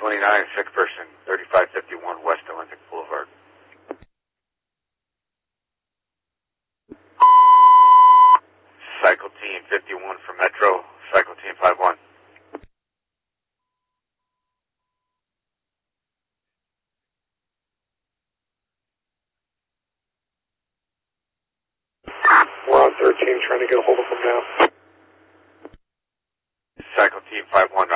sick person, 3551 West Atlantic Boulevard. Cycle Team 51 for Metro, Cycle Team 51. We're on 13 trying to get a hold of them now. Cycle Team 51